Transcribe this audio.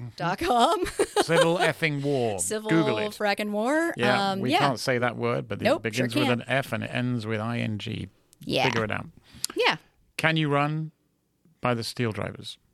civil.com. Civil effing war. Civil Google it. fracking war. Yeah, we can't say that word, but Nope, it begins sure with can't. an F and it ends with ing. Yeah. Figure it out. Yeah. Can you run by the steel drivers?